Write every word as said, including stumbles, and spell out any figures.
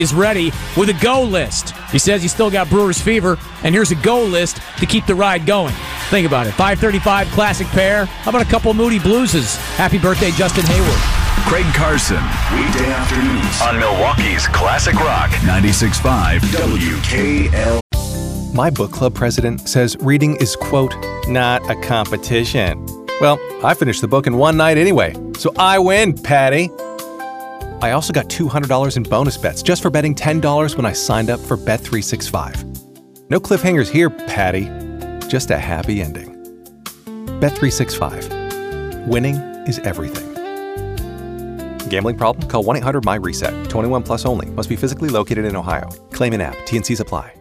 is ready with a go list. He says he's still got Brewers fever, and here's a go list to keep the ride going. Think about it. five thirty-five classic pair. How about a couple Moody Blueses? Happy birthday, Justin Hayward. Craig Carson, weekday afternoons on Milwaukee's Classic Rock ninety-six point five W K L. My book club president says reading is, quote, not a competition. Well, I finished the book in one night anyway, so I win, Patty. I also got two hundred dollars in bonus bets just for betting ten dollars when I signed up for Bet three sixty-five. No cliffhangers here, Patty. Just a happy ending. Bet three sixty-five. Winning is everything. Gambling problem? Call one eight hundred M Y RESET. twenty-one plus only. Must be physically located in Ohio. Claim in app. T and Cs apply.